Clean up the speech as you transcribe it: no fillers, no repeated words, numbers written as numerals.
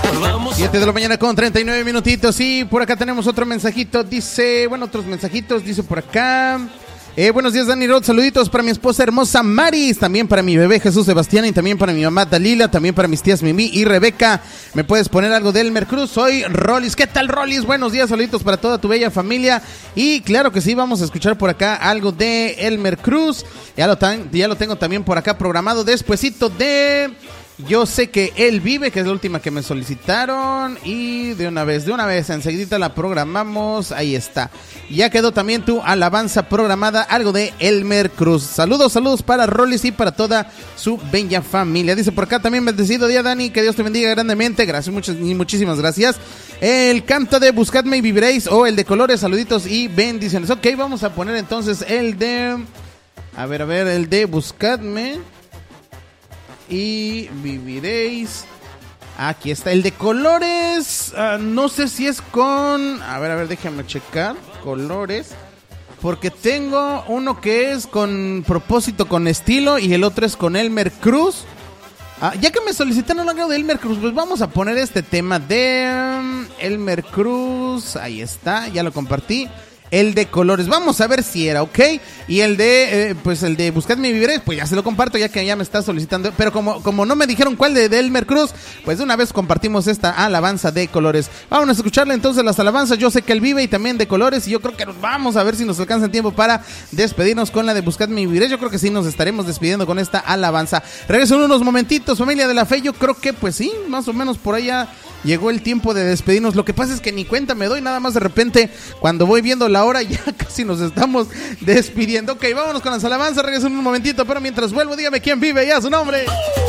7 de la mañana con 39 minutitos. Y por acá tenemos otro mensajito. Dice, otros mensajitos. Dice por acá. Buenos días, Dani Rod. Saluditos para mi esposa hermosa Maris, también para mi bebé Jesús Sebastián y también para mi mamá Dalila, también para mis tías Mimi y Rebeca. ¿Me puedes poner algo de Elmer Cruz? Soy Rolis. ¿Qué tal, Rolis? Buenos días, saluditos para toda tu bella familia. Y claro que sí, vamos a escuchar por acá algo de Elmer Cruz. Ya lo tengo también por acá programado despuesito de... Yo sé que él vive, que es la última que me solicitaron. Y de una vez, enseguidita la programamos. Ahí está. Ya quedó también tu alabanza programada, algo de Elmer Cruz. Saludos para Rolis y para toda su bella familia. Dice por acá también, bendecido día, Dani, que Dios te bendiga grandemente. Gracias, muchísimas gracias. El canto de Buscadme y Viviréis, o el de Colores, saluditos y bendiciones. Ok, vamos a poner entonces el de... A ver, el de Buscadme y Viviréis. Aquí está el de Colores. No sé si es con... A ver, déjame checar. Colores. Porque tengo uno que es con propósito, con estilo, y el otro es con Elmer Cruz. Ya que me solicitaron algo de Elmer Cruz, pues vamos a poner este tema de Elmer Cruz. Ahí está, ya lo compartí. El de Colores, vamos a ver si era, ¿ok? Y el de, el de Buscadme y Viviréis, pues ya se lo comparto, ya que ya me está solicitando. Pero como no me dijeron cuál de Elmer Cruz, pues de una vez compartimos esta alabanza de Colores. Vamos a escucharle entonces las alabanzas. Yo sé que él vive, y también de Colores. Y yo creo que vamos a ver si nos alcanza el tiempo para despedirnos con la de Buscadme y Viviréis. Yo creo que sí nos estaremos despidiendo con esta alabanza. Regreso en unos momentitos, familia de la fe. Yo creo que pues sí, más o menos por allá llegó el tiempo de despedirnos. Lo que pasa es que ni cuenta me doy, nada más de repente cuando voy viendo la hora ya casi nos estamos despidiendo. Ok, vámonos con las alabanzas, regreso en un momentito, pero mientras vuelvo, dígame quién vive y a su nombre.